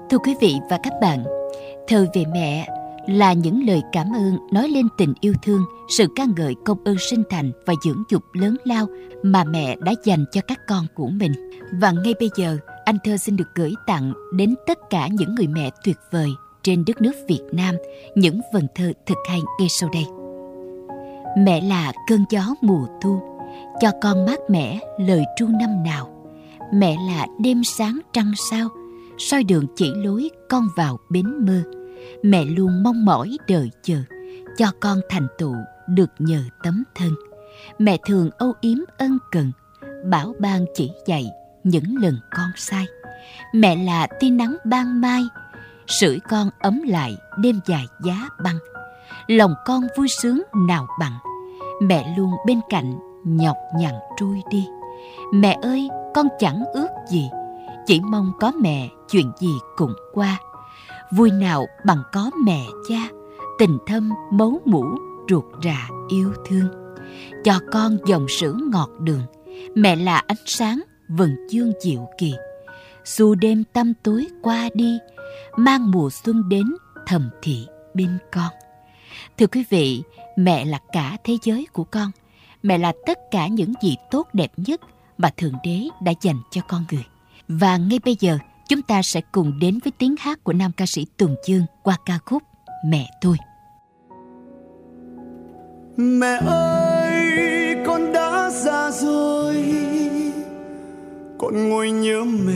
Thưa quý vị và các bạn, thơ về mẹ là những lời cảm ơn nói lên tình yêu thương, sự ca ngợi công ơn sinh thành và dưỡng dục lớn lao mà mẹ đã dành cho các con của mình. Và ngay bây giờ, anh Thơ xin được gửi tặng đến tất cả những người mẹ tuyệt vời trên đất nước Việt Nam những vần thơ thực hay ngay sau đây. Mẹ là cơn gió mùa thu, cho con mát mẻ lời ru năm nào. Mẹ là đêm sáng trăng sao, soi đường chỉ lối con vào bến mơ. Mẹ luôn mong mỏi đợi chờ, cho con thành tựu được nhờ tấm thân. Mẹ thường âu yếm ân cần, bảo ban chỉ dạy những lần con sai. Mẹ là tia nắng ban mai, sưởi con ấm lại đêm dài giá băng. Lòng con vui sướng nào bằng, mẹ luôn bên cạnh nhọc nhằn trôi đi. Mẹ ơi, con chẳng ước gì, chỉ mong có mẹ chuyện gì cũng qua. Vui nào bằng có mẹ cha, tình thâm máu mủ ruột rà yêu thương. Cho con dòng sữa ngọt đường, mẹ là ánh sáng vầng dương diệu kỳ. Dù đêm tăm tối qua đi, mang mùa xuân đến thầm thì bên con. Thưa quý vị, mẹ là cả thế giới của con. Mẹ là tất cả những gì tốt đẹp nhất mà Thượng Đế đã dành cho con người. Và ngay bây giờ, chúng ta sẽ cùng đến với tiếng hát của nam ca sĩ Tùng Dương qua ca khúc Mẹ Tôi. Mẹ ơi, con đã già rồi, con ngồi nhớ mẹ.